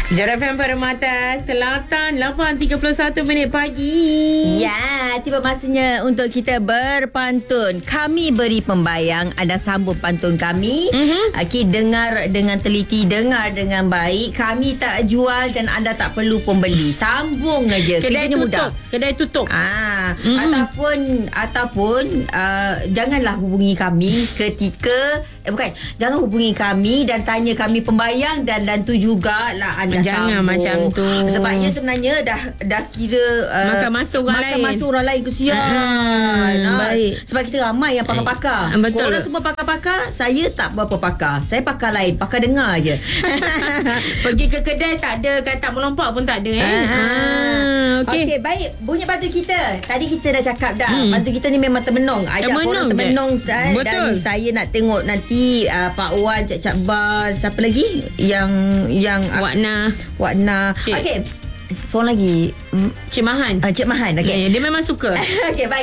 Jara FM Permata Selatan 8.31 minit pagi. Ya, tiba masanya untuk kita berpantun. Kami beri pembayang, anda sambung pantun kami. Okey, dengar dengan teliti, dengar dengan baik. Kami tak jual dan anda tak perlu pembeli. Sambung aja. Kedai Kerjanya tutup. mudah. Kedai tutup. Ataupun janganlah hubungi kami ketika jangan hubungi kami dan tanya kami pembayang dan tu jugalah anda jangan sambung. macam tu. Sebabnya sebenarnya dah kira makan masa orang lain. Makan masa orang lain kesian. Baik. Sebab kita ramai yang pakar-pakar. Betul. Korang semua pakar-pakar, saya tak berapa pakar. Saya pakar lain, pakar dengar je. Pergi ke kedai tak ada kata melompak pun tak ada Okey, baik. Bunyi pantun kita. Tadi kita dah cakap dah. Pantun kita ni memang termenung. Ajak korang termenung. Betul. Dan saya nak tengok nanti Pak Wan, Cak Bar, siapa lagi yang Wakna. Okey. Seorang lagi. Cik Mahan. Cik Mahan. Okey. Dia memang suka. Okey, baik.